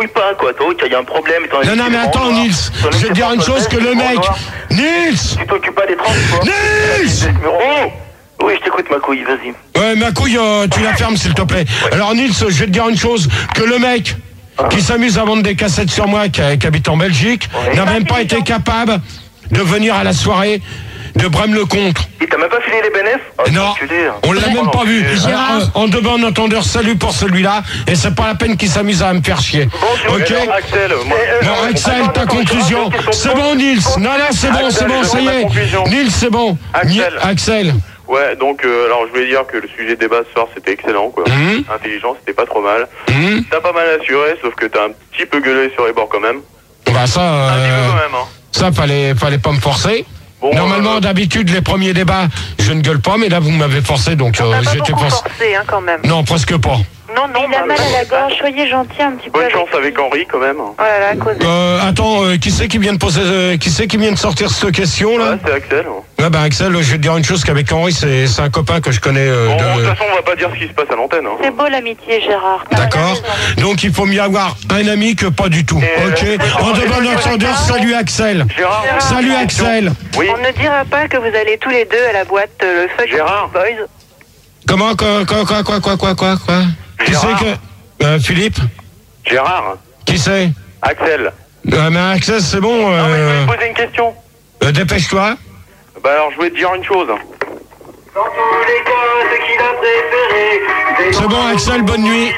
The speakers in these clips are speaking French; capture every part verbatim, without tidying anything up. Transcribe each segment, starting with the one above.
Oui, pas quoi, toi, il y a un problème. Non, non, mais attends, Nils, je vais te dire une chose que le mec. Nils! Tu t'occupes pas des transports. Nils! Oh! Oui, je t'écoute, ma couille, vas-y. Ouais, ma couille, euh, tu la fermes, s'il te plaît. Ouais. Alors, Nils, je vais te dire une chose, que le mec ah. qui s'amuse à vendre des cassettes sur moi, qui, qui habite en Belgique, ouais. n'a même pas été capable de venir à la soirée de Braine-le-Comte. Il t'a même pas filé les bénéfices? Oh, non, on l'a même pas vu. Alors, en deux bon entendeur, salut pour celui-là, et c'est pas la peine qu'il s'amuse à me faire chier. Bon, ok. Alors, Axel, moi, bon, euh, Axel, attends, ta attends, conclusion. C'est bon, Nils. Non, non, c'est bon, c'est bon, ça y est. Nils, c'est bon. Axel. Axel. Ouais, donc, euh, alors je voulais dire que le sujet de débat ce soir, c'était excellent, quoi. Mmh. Intelligent, c'était pas trop mal. Mmh. T'as pas mal assuré, sauf que t'as un petit peu gueulé sur les bords quand même. Bah, ça, euh, un petit peu quand même, hein. Ça, fallait, fallait pas me forcer. Bon, normalement, euh... d'habitude, les premiers débats, je ne gueule pas, mais là, vous m'avez forcé, donc euh, j'étais forcé. forcé, hein, quand même. Non, presque pas. Non, non, il a mal à la gorge, soyez gentil un petit peu. Bonne chance avec Henri, quand même. Voilà, à cause de... Euh, attends, euh, qui c'est qui vient de poser, euh, qui c'est qui vient de sortir cette question, là? Ouais, c'est Axel. Ouais, bah, Axel, je vais te dire une chose, qu'avec Henri, c'est, c'est un copain que je connais, euh, bon, de... de toute façon, on va pas dire ce qui se passe à l'antenne, hein. C'est beau l'amitié, Gérard. D'accord. Donc, il faut mieux avoir un ami que pas du tout. Et ok. Euh, en devant notre entendeur, salut Axel. Gérard. Gérard. Salut Axel. Oui. On ne dira pas que vous allez tous les deux à la boîte, euh, le Fuck Gérard. Boys. Comment, quoi, quoi, quoi, quoi, quoi, quoi, quoi, quoi? Qui c'est que... Euh, Philippe? Gérard. Qui c'est? Axel. Euh, mais Axel, c'est bon. Euh... Non, mais je voulais te poser une question. Euh, dépêche-toi. Bah alors, je voulais te dire une chose. Dans tous les cas, ce qu'il a préféré. C'est bon, Axel, bonne nuit.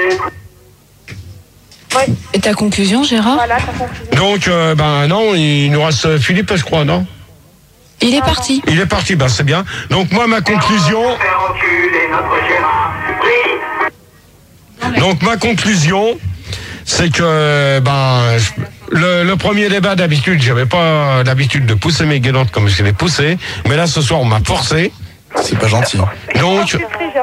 Ouais. Et ta conclusion, Gérard? Voilà, ta conclusion. Donc, euh, ben non, il nous reste Philippe, je crois, non? Il est parti. Il est parti, ben c'est bien. Donc, moi, ma conclusion... Donc ma conclusion, c'est que ben je, le, le premier débat d'habitude, j'avais pas l'habitude de pousser mes guélantes comme je les poussais, mais là ce soir on m'a forcé. C'est pas gentil. Donc,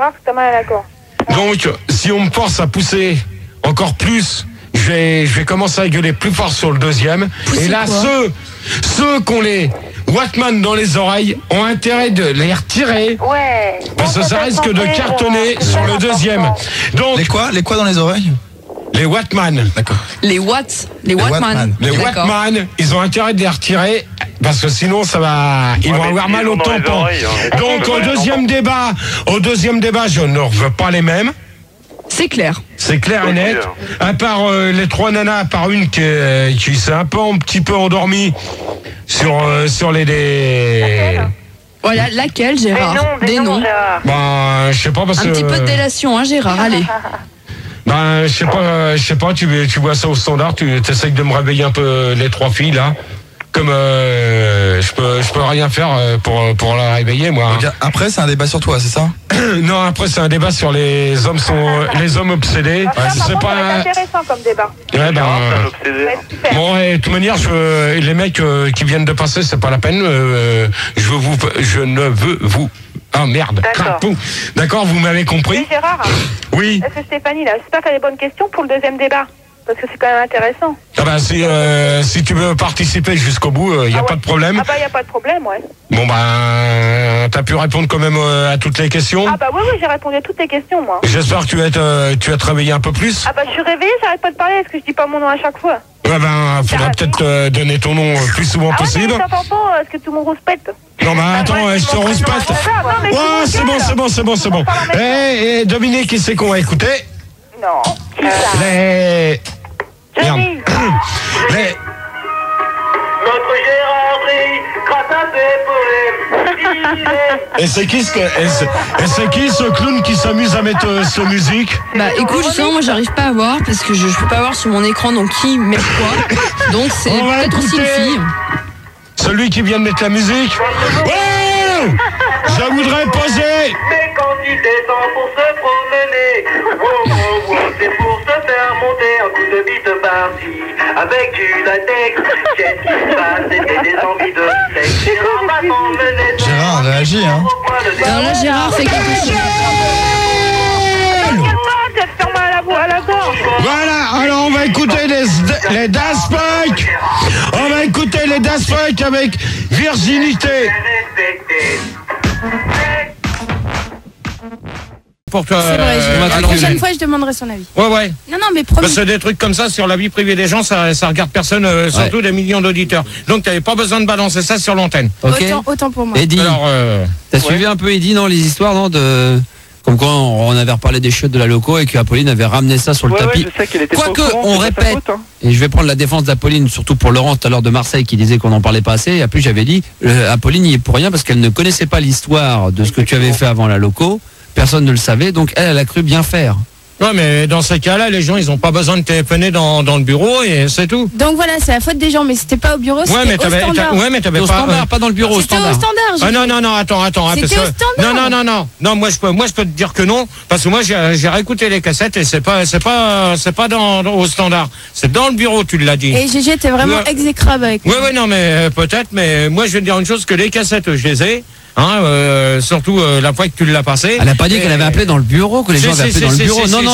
donc si on me force à pousser encore plus, je vais je vais commencer à gueuler plus fort sur le deuxième. Pousser et là quoi? ceux ceux qui ont les Wattman dans les oreilles ont intérêt de les retirer. Ouais. Parce que ça risque de cartonner sur le deuxième. Donc, les quoi? Les quoi dans les oreilles? Les Wattman. D'accord. Les Watts. Les, les Wattman. Les Wattman, ils ont intérêt de les retirer parce que sinon ça va, ils ouais, vont avoir mal au tampon. Hein. Donc au deuxième débat, au deuxième débat, je ne veux pas les mêmes. C'est clair. C'est clair et net. À part euh, les trois nanas, à part une qui, euh, qui s'est un peu un petit peu endormie sur euh, sur les des. Voilà, laquelle, Gérard? Des noms, des des noms, noms. Gérard. Ben, je sais pas parce un que. Un petit peu de délation, hein, Gérard. Allez. Ben, je sais pas, je sais pas. Tu tu vois ça au standard, tu essayes de me réveiller un peu les trois filles là. Comme euh, je peux je peux rien faire pour pour la réveiller moi. Hein. Après c'est un débat sur toi, c'est ça? Non, après c'est un débat sur les hommes sont les hommes obsédés. Ah, ça, c'est pas un... intéressant comme débat. Ouais ben euh... bon et de toute manière je les mecs euh, qui viennent de passer c'est pas la peine. Euh, je veux vous je ne veux vous ah merde. D'accord. D'accord, vous m'avez compris. Oui, Gérard. Oui. Est-ce que Stéphanie là, c'est pas fait les bonnes questions pour le deuxième débat? Parce que c'est quand même intéressant. Ah bah si, euh, si tu veux participer jusqu'au bout, il euh, n'y a ah ouais. pas de problème. Ah bah il n'y a pas de problème, ouais. Bon bah, t'as pu répondre quand même euh, à toutes les questions? Ah bah oui, oui, j'ai répondu à toutes les questions, moi. J'espère que tu vas être, euh, tu vas te réveiller un peu plus. Ah bah je suis réveillée, j'arrête pas de parler, est-ce que je dis pas mon nom à chaque fois? Ouais ben, faudrait peut-être euh, donner ton nom euh, plus souvent ah possible. Ouais, mais c'est important, est-ce que tout le monde respecte? Non bah attends, ah ouais, je te respecte. Ouais, c'est bon, c'est bon, c'est bon, c'est bon. Eh, eh, Dominique, qui c'est qu'on va écouter? Non. Les... Merde. Les... Notre Gérard, grâce à ses poèmes. Et c'est qui ce, et c'est, et c'est qui ce clown qui s'amuse à mettre euh, ce musique? Bah écoute, justement, moi j'arrive pas à voir parce que je, je peux pas voir sur mon écran donc qui met quoi. Donc c'est peut-être aussi une fille. Celui qui vient de mettre la musique. Ouais, je voudrais poser. Mais quand il descend pour se promener, wow, wow, wow, c'est pour se faire monter un coup de bite parti. Avec du latex, qu'est-ce qui se passe? C'était des envies de sexe. Gérard va t'emmener. Gérard réagit, hein. Alors là, Gérard fait quelque chose. Voilà, alors on va écouter les, les Daft Punk. On va écouter les Daft Punk avec Virginité. pour toi. C'est vrai, je- euh, la allons-y. prochaine fois, je demanderai son avis. Ouais, ouais. Non, non, mais promis. Parce que des trucs comme ça sur la vie privée des gens, ça, ça regarde personne, euh, surtout des millions d'auditeurs. Donc t'avais pas besoin de balancer ça sur l'antenne. Ok. Autant, autant pour moi. Eddie, Alors, euh, t'as suivi un peu Eddie, non, les histoires, non, de... Comme quoi on on avait reparlé des chiottes de la loco et qu'Apolline avait ramené ça sur le Ouais, ouais, tapis. je sais qu'elle était pas au Quoique, courant, on c'est pas sa répète, faute, hein. et je vais prendre la défense d'Apolline, surtout pour Laurent tout à l'heure de Marseille qui disait qu'on n'en parlait pas assez. Et après j'avais dit, euh, Apolline y est pour rien parce qu'elle ne connaissait pas l'histoire de ce que tu avais fait avant la loco. Personne ne le savait, donc elle, elle a cru bien faire. ouais, mais dans ces cas-là, les gens, ils ont pas besoin de téléphoner dans, dans le bureau et c'est tout. Donc voilà, c'est la faute des gens, mais c'était pas au bureau, Ouais, c'était mais au t'avais, standard. t'as- ouais, mais t'avais Au pas. standard, euh, pas dans le bureau, au C'était au standard. standard. j'ai Ah non dit. non non attends attends hein, C'était parce au que- standard. non non non non non moi je peux moi je peux te dire que non parce que moi j'ai j'ai réécouté les cassettes et c'est pas c'est pas c'est pas dans, dans- au standard, c'est dans le bureau, tu l'as dit. Et Gégé était vraiment Ouais. exécrable avec Ouais moi. ouais non mais euh, peut-être, mais moi je vais te dire une chose, que les cassettes je les ai hein, euh, surtout euh, la fois que tu l'as passé. Elle a pas dit Et- qu'elle avait appelé dans le bureau, que les Si, gens avaient si, appelé si, dans le si, bureau. si, Non, si, non.